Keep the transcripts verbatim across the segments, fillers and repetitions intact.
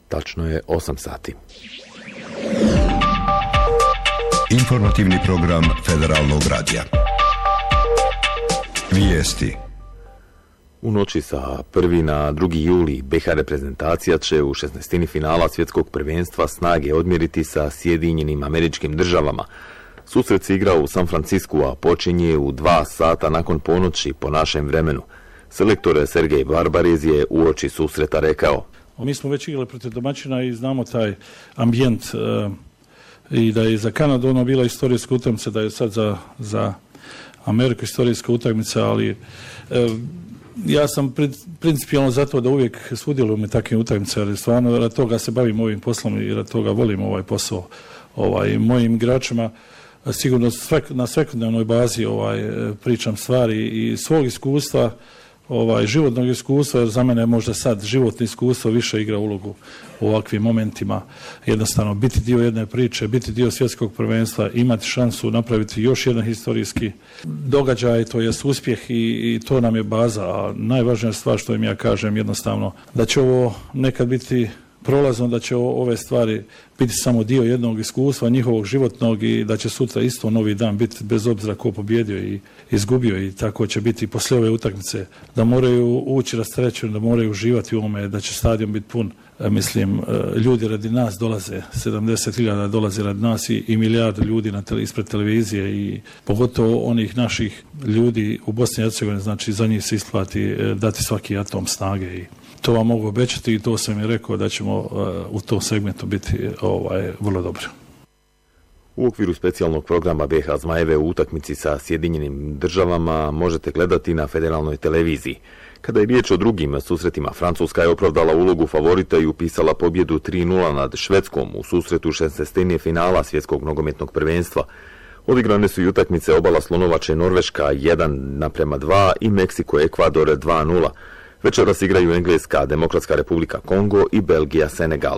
Tačno je osam sati. Informativni program Federalnog radija. Vijesti. U noći sa prvi na drugi juli be ha reprezentacija će u šesnaestini finala svjetskog prvenstva snage odmjeriti sa Sjedinjenim Američkim Državama. Susret se igra u San Francisku, a počinje u dva sata nakon ponoći po našem vremenu. Selektor Sergej Barbarez je uoči susreta rekao: Mi smo već igrali protiv domaćina i znamo taj ambijent e, i da je za Kanadu ono bila istorijska utakmica, da je sad za, za Ameriku istorijska utakmica, ali e, ja sam principijalno zato da uvijek sudjelujem u takvim utakmicama, jer stvarno rad toga se bavim ovim poslom i rad toga volim ovaj posao. Ovaj, mojim igračima sigurno svek, na svakodnevnoj bazi ovaj, pričam stvari i svog iskustva, ovaj, životnog iskustva, jer za mene je možda sad životno iskustvo više igra ulogu u ovakvim momentima. Jednostavno biti dio jedne priče, biti dio svjetskog prvenstva, imati šansu napraviti još jedan historijski događaj, to je uspjeh i, i to nam je baza. A najvažnija stvar što im ja kažem jednostavno da će ovo nekad biti prolazno, da će ove stvari biti samo dio jednog iskustva, njihovog životnog, i da će sutra isto novi dan biti bez obzira ko pobjedio i izgubio, i tako će biti poslije ove utakmice, da moraju ući rasterećeni, da moraju uživati u ovome, da će stadion biti pun. Mislim, ljudi radi nas dolaze, sedamdeset hiljada dolaze radi nas i, i milijardu ljudi na tele, ispred televizije, i pogotovo onih naših ljudi u Bosni i Hercegovini, znači za njih se isplati dati svaki atom snage, i to vam mogu obećati i to sam i rekao da ćemo uh, u tom segmentu biti ovaj, vrlo dobro. U okviru specijalnog programa be ha Zmajeve u utakmici sa Sjedinjenim Državama možete gledati na federalnoj televiziji. Kada je riječ o drugim susretima, Francuska je opravdala ulogu favorita i upisala pobjedu tri nula nad Švedskom u susretu šesnaestine finala svjetskog nogometnog prvenstva. Odigrane su i utakmice obala Slonovače Norveška jedan naprema dva i Meksiko Ekvador dva nula. Večeras igraju Engleska Demokratska Republika Kongo i Belgija Senegal.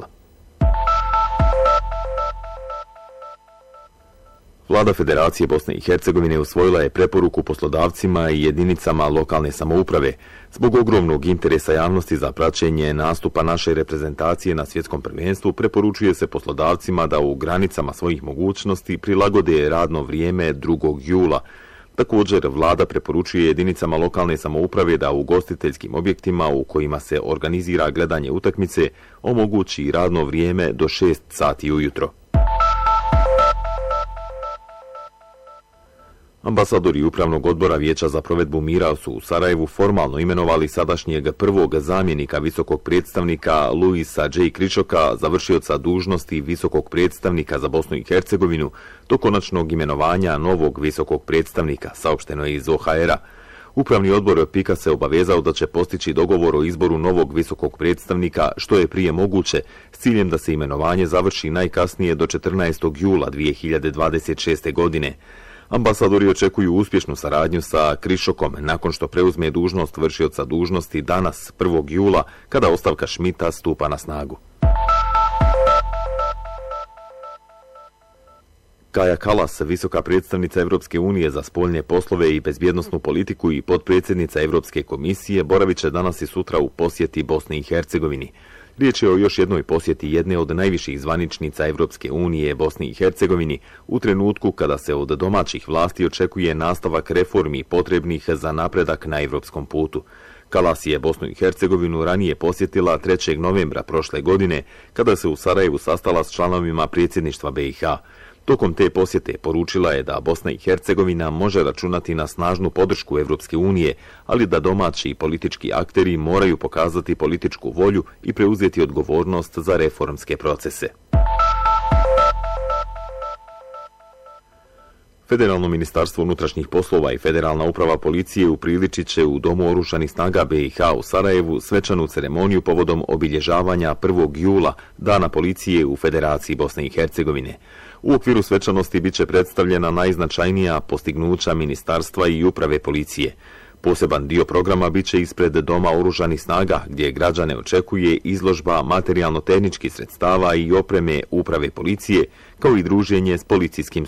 Vlada Federacije Bosne i Hercegovine usvojila je preporuku poslodavcima i jedinicama lokalne samouprave. Zbog ogromnog interesa javnosti za praćenje nastupa naše reprezentacije na svjetskom prvenstvu, preporučuje se poslodavcima da u granicama svojih mogućnosti prilagode radno vrijeme drugog jula. Također, vlada preporučuje jedinicama lokalne samouprave da u ugostiteljskim objektima u kojima se organizira gledanje utakmice omogući radno vrijeme do šest sati ujutro. Ambasadori Upravnog odbora Vijeća za provedbu mira su u Sarajevu formalno imenovali sadašnjeg prvog zamjenika visokog predstavnika Luisa J. Krišoka za vršioca dužnosti visokog predstavnika za Bosnu i Hercegovinu do konačnog imenovanja novog visokog predstavnika, saopšteno je iz o ha era. Upravni odbor pika se obavezao da će postići dogovor o izboru novog visokog predstavnika što je prije moguće, s ciljem da se imenovanje završi najkasnije do četrnaestog jula dvije hiljade dvadeset šeste. godine. Ambasadori očekuju uspješnu saradnju sa Krišokom nakon što preuzme dužnost vršioca dužnosti danas, prvog jula, kada ostavka Šmita stupa na snagu. Kaja Kallas, visoka predstavnica Evropske unije za spoljne poslove i bezbjednosnu politiku i potpredsjednica Evropske komisije, boravit će danas i sutra u posjeti Bosni i Hercegovini. Riječ je o još jednoj posjeti jedne od najviših zvaničnica Evropske unije Bosni i Hercegovini u trenutku kada se od domaćih vlasti očekuje nastavak reformi potrebnih za napredak na evropskom putu. Kallas je Bosnu i Hercegovinu ranije posjetila trećeg novembra prošle godine kada se u Sarajevu sastala s članovima predsjedništva be i ha. Tokom te posjete poručila je da Bosna i Hercegovina može računati na snažnu podršku Evropske unije, ali da domaći politički akteri moraju pokazati političku volju i preuzeti odgovornost za reformske procese. Federalno ministarstvo unutrašnjih poslova i Federalna uprava policije upriličit će u Domu oružanih snaga be i ha u Sarajevu svečanu ceremoniju povodom obilježavanja prvog jula, Dana policije u Federaciji Bosne i Hercegovine. U okviru svečanosti bit će predstavljena najznačajnija postignuća ministarstva i uprave policije. Poseban dio programa bit će ispred Doma oružanih snaga, gdje građane očekuje izložba materijalno-tehničkih sredstava i opreme uprave policije, kao i druženje s policijskim